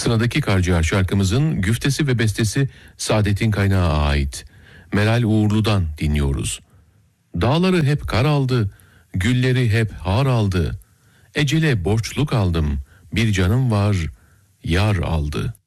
Sıradaki Karciğer şarkımızın güftesi ve bestesi Saadettin Kaynağı ait. Meral Uğurlu'dan dinliyoruz. Dağları hep kar aldı, gülleri hep har aldı. Ecele borçlu kaldım, bir canım var, yar aldı.